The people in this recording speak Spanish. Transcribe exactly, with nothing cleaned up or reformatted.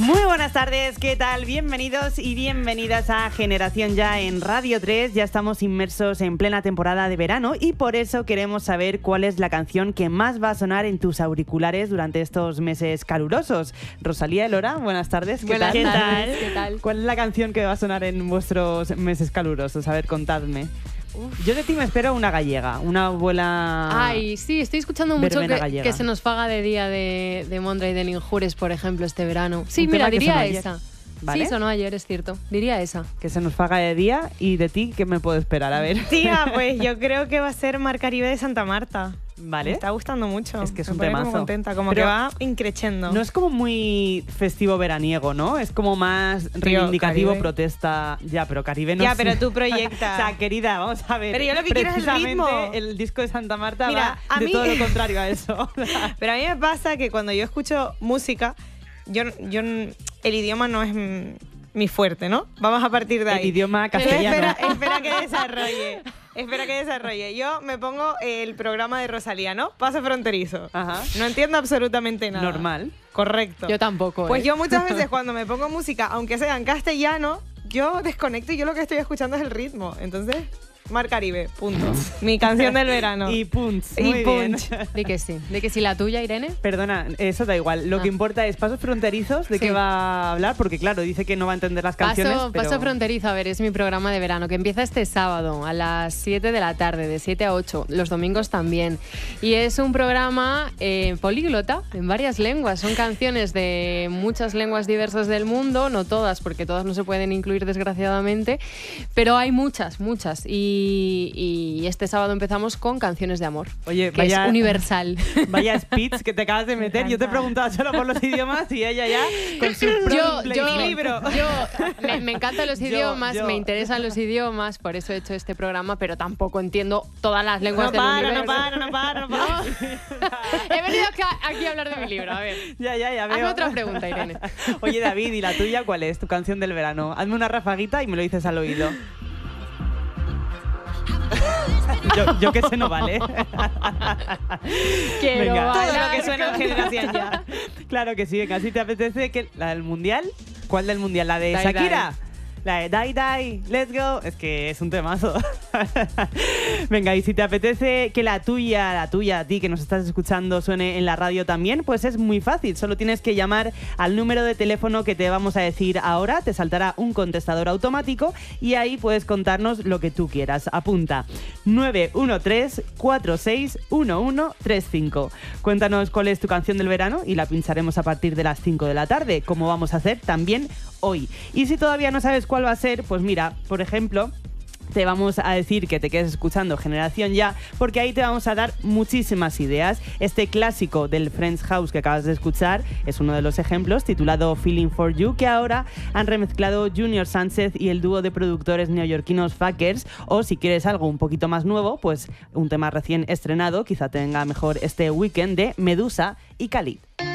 Muy buenas tardes, ¿qué tal? Bienvenidos y bienvenidas a Generación Ya en Radio tres. Ya estamos inmersos en plena temporada de verano y por eso queremos saber cuál es la canción que más va a sonar en tus auriculares durante estos meses calurosos. Rosalía, Elora, buenas tardes. ¿Qué buenas tal? tardes, ¿qué tal? ¿Cuál es la canción que va a sonar en vuestros meses calurosos? A ver, contadme. Uf. Yo de ti me espero una gallega, una abuela. Ay, sí, estoy escuchando mucho que, que se nos faga de día de, de Mondra y de Ninjures, por ejemplo, este verano. Sí, Un mira, tema que diría sonó esa. ayer. ¿Vale? Sí, sonó ayer, es cierto. Diría esa. Que se nos faga de día y de ti, ¿qué me puedo esperar? A ver. Tía, pues yo creo que va a ser Mar Caribe de Santa Marta. Vale. Me está gustando mucho. Es que es me un pone temazo. Como contenta, como Pero que va increchendo. No es como muy festivo veraniego, ¿no? Es como más reivindicativo, Caribe. protesta. Ya, pero Caribe no Ya, sé. pero tú proyectas. O sea, querida, vamos a ver. Pero yo lo que quiero es el ritmo. El disco de Santa Marta Mira, va a de mí- todo lo contrario a eso. Pero a mí me pasa que cuando yo escucho música, yo, yo el idioma no es mm, mi fuerte, ¿no? Vamos a partir de ahí. El idioma Pero castellano. Espera, espera que desarrolle. Espera que desarrolle. Yo me pongo el programa de Rosalía, ¿no? Paso fronterizo. Ajá. No entiendo absolutamente nada. Normal. Correcto. Yo tampoco. Pues ¿eh? yo muchas veces cuando me pongo música, aunque sea en castellano, yo desconecto y yo lo que estoy escuchando es el ritmo. Entonces, Mar Caribe, punto. Mi canción del verano. Y punch. Y Muy bien. punch. Di que sí. Di que sí, la tuya, Irene. Perdona, eso da igual. Lo Ah. que importa es pasos fronterizos, ¿de Sí. qué va a hablar? Porque claro, dice que no va a entender las canciones, Paso, pero... Paso Fronterizo, a ver, es mi programa de verano que empieza este sábado a las siete de la tarde, de siete a ocho, los domingos también. Y es un programa eh, políglota, en varias lenguas. Son canciones de muchas lenguas diversas del mundo, no todas, porque todas no se pueden incluir desgraciadamente, pero hay muchas, muchas. Y, y este sábado empezamos con canciones de amor, Oye, que vaya- es universal. Vaya speech que te acabas de meter. Yo te he encanta. preguntado solo por los idiomas y ella ya con su Yo, propio yo, libro. yo me, me encantan los Yo, idiomas, yo. me interesan los idiomas, por eso he hecho este programa, pero tampoco entiendo todas las lenguas No del paro, universo. no paro, no paro, no paro. He venido acá- aquí a hablar de mi libro, a ver. Ya, ya, ya veo. Hazme otra pregunta, Irene. Oye, David, ¿y la tuya cuál es? Tu canción del verano. Hazme una rafaguita y me lo dices al oído. Yo, yo que sé no vale. Quiero Venga. Todo bailar lo que suena en con- Generación Ya. Claro que sí, venga, si te apetece que la del mundial. ¿Cuál del mundial? ¿La de Dai, Shakira? La de Die Die, Let's Go. Es que es un temazo. Venga, y si te apetece que la tuya, la tuya, a ti que nos estás escuchando, suene en la radio también, pues es muy fácil. Solo tienes que llamar al número de teléfono que te vamos a decir ahora. Te saltará un contestador automático y ahí puedes contarnos lo que tú quieras. Apunta: nueve uno tres, cuatro seis uno uno tres cinco. Cuéntanos cuál es tu canción del verano y la pincharemos a partir de las cinco de la tarde, como vamos a hacer también hoy. Y si todavía no sabes cuál va a ser, pues mira, por ejemplo, te vamos a decir que te quedes escuchando Generación Ya, porque ahí te vamos a dar muchísimas ideas. Este clásico del Friends House que acabas de escuchar es uno de los ejemplos, titulado Feeling for You, que ahora han remezclado Junior Sánchez y el dúo de productores neoyorquinos Fuckers. O si quieres algo un poquito más nuevo, pues un tema recién estrenado, quizá tenga mejor este Weekend, de Medusa y Khalid.